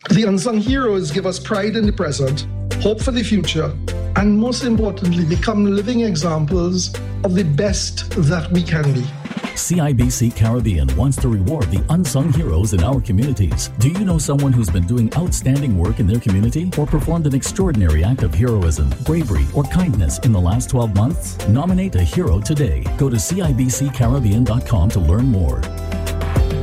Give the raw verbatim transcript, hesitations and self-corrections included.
The unsung heroes give us pride in the present, hope for the future, and most importantly, become living examples of the best that we can be. C I B C Caribbean wants to reward the unsung heroes in our communities. Do you know someone who's been doing outstanding work in their community or performed an extraordinary act of heroism, bravery, or kindness in the last twelve months? Nominate a hero today. Go to C I B C Caribbean dot com to learn more.